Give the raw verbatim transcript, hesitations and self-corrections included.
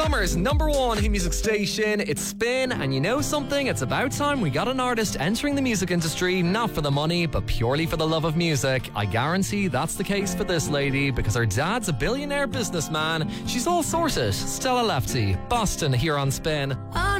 Summer's number one hit music station, it's Spin, and you know something? It's about time we got an artist entering the music industry, not for the money, but purely for the love of music. I guarantee that's the case for this lady, because her dad's a billionaire businessman. She's all sorted. Stella Lefty, Boston here on Spin. Oh,